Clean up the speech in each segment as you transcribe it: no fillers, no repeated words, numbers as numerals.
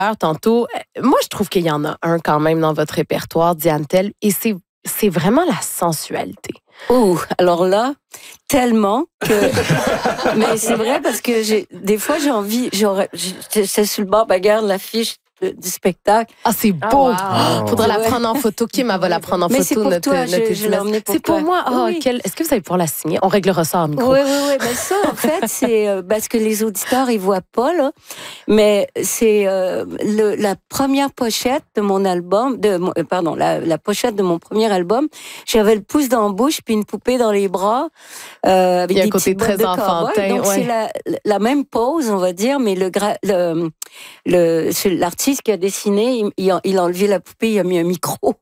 tantôt. Moi, je trouve qu'il y en a un quand même dans votre répertoire, Diane Tell, et c'est vraiment la sensualité. Oh, alors là, tellement que... Mais c'est vrai parce que des fois, j'ai envie... J'étais sur le bord, regarde l'affiche du spectacle. Ah, c'est beau! Wow. Faudra la prendre en photo. Kim va la prendre en photo. C'est pour toi, je l'ai emmenée pour toi. C'est pour moi. Oh, oui. Est-ce que vous allez pouvoir la signer? On réglera ça en micro. Oui. Ben ça, en fait, c'est parce que les auditeurs, ils voient pas, là. Mais c'est la première pochette de mon album, la pochette de mon premier album. J'avais le pouce dans la bouche puis une poupée dans les bras. Avec des côté très de enfantin. Donc, c'est la même pose, on va dire, mais l'artiste qui a dessiné, il a enlevé la poupée, il a mis un micro.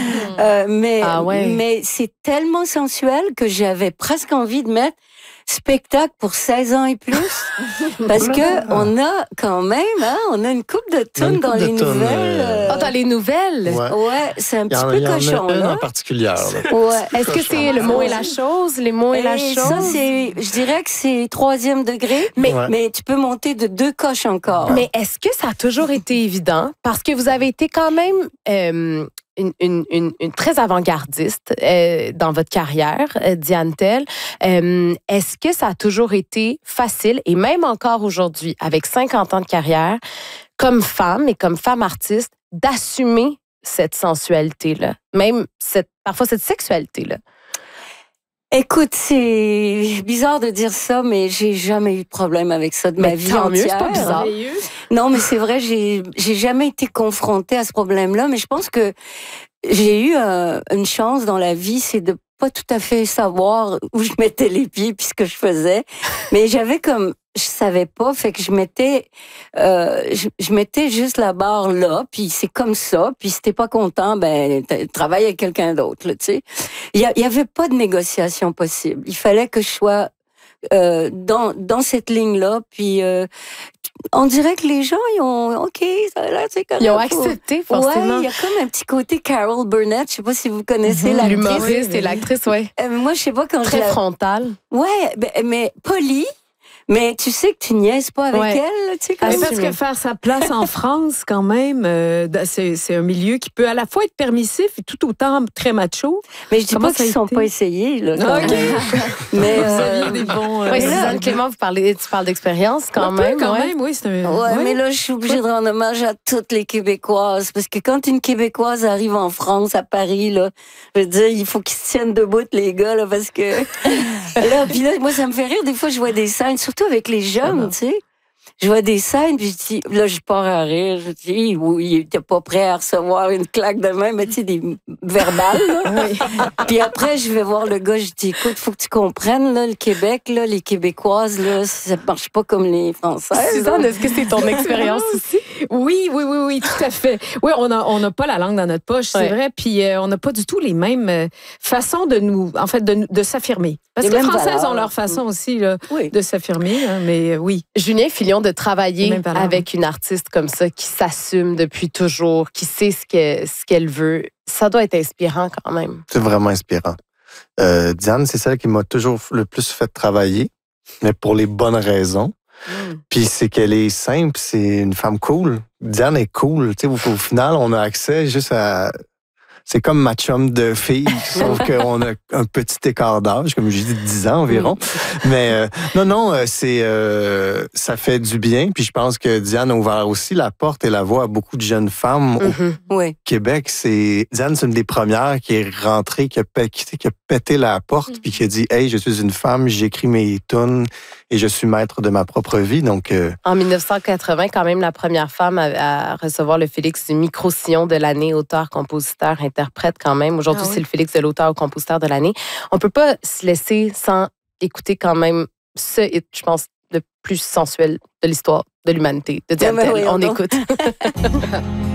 Mais c'est tellement sensuel que j'avais presque envie de mettre spectacle pour 16 ans et plus. Parce que on a quand même, on a une couple de tunes dans les nouvelles. Dans les nouvelles? Ouais, c'est un petit peu cochon. Il y en a une en particulier. Ouais. Est-ce que c'est le mot et la chose? Les mots et la chose? Ça, je dirais que c'est 3e degré, mais tu peux monter de 2 coches encore. Mais est-ce que ça a toujours été évident? Parce que vous avez été quand même... Une très avant-gardiste dans votre carrière, Diane Tell. Est-ce que ça a toujours été facile, et même encore aujourd'hui, avec 50 ans de carrière, comme femme et comme femme artiste, d'assumer cette sensualité-là, même parfois cette sexualité-là? Écoute, c'est bizarre de dire ça, mais j'ai jamais eu de problème avec ça de ma vie entière. Mieux, c'est pas bizarre. Non, mais c'est vrai, j'ai jamais été confrontée à ce problème-là, mais je pense que j'ai eu une chance dans la vie, c'est de pas tout à fait savoir où je mettais les pieds puis ce que je faisais, mais je savais pas, fait que je mettais juste la barre là, puis c'est comme ça, puis si t'es pas content, ben travaille avec quelqu'un d'autre, tu sais. Il y avait pas de négociation possible. Il fallait que je sois dans cette ligne-là, puis on dirait que les gens, ils ont OK, ça là, c'est correct. Ils ont accepté, forcément. Ouais, il y a comme un petit côté Carol Burnett, je sais pas si vous connaissez l'actrice. L'humoriste et l'actrice, oui. Moi, je sais pas quand très frontale. Ouais, mais polie. Mais tu sais que tu niaises pas avec elle, tu sais. Parce que faire sa place en France, quand même, c'est un milieu qui peut à la fois être permissif et tout autant très macho. Mais je dis pas qu'ils ne sont pas essayés, là. OK. Mais vous aviez des bons... Oui, Suzanne Clément, tu parles d'expérience quand même. Quand même, oui. Mais là, je suis obligée de rendre hommage à toutes les Québécoises. Parce que quand une Québécoise arrive en France, à Paris, là, je veux dire, il faut qu'ils se tiennent debout, les gars, là, parce que... Puis là, moi, ça me fait rire. Des fois, je vois des scènes, surtout avec les jeunes, tu sais. Je vois des scènes, puis je dis, là, je pars à rire. Je dis, oui, il était pas prêt à recevoir une claque de main, mais tu sais, des verbales, là. Puis après, je vais voir le gars, je dis, écoute, faut que tu comprennes, là, le Québec, là, les Québécoises, là, ça marche pas comme les Françaises. Suzanne, est-ce que c'est ton expérience aussi? Oui, tout à fait. Oui, on n'a pas la langue dans notre poche, c'est vrai, puis on n'a pas du tout les mêmes façons de s'affirmer. Parce que les Françaises ont leur façon aussi là, de s'affirmer, hein, mais oui. Julien Filion, de travailler avec une artiste comme ça, qui s'assume depuis toujours, qui sait ce qu'elle veut, ça doit être inspirant quand même. C'est vraiment inspirant. Diane, c'est celle qui m'a toujours le plus fait travailler, mais pour les bonnes raisons. Puis c'est qu'elle est simple, c'est une femme cool. Diane est cool. Tu sais, au final, on a accès juste à... C'est comme ma chum de fille, sauf qu'on a un petit écart d'âge, comme je dis, 10 ans environ. Mais ça fait du bien. Puis je pense que Diane a ouvert aussi la porte et la voie à beaucoup de jeunes femmes au Québec. Diane, c'est une des premières qui est rentrée, qui a pété la porte, puis qui a dit « Hey, je suis une femme, j'écris mes tunes et je suis maître de ma propre vie. » Donc, en 1980, quand même, la première femme à recevoir le Félix du Micro-Sillon de l'année, auteur, compositeur, interprète quand même. Aujourd'hui, c'est le Félix de l'auteur-compositeur de l'année. On ne peut pas se laisser sans écouter quand même ce hit, je pense, le plus sensuel de l'histoire de l'humanité, de Diane Tell. On écoute.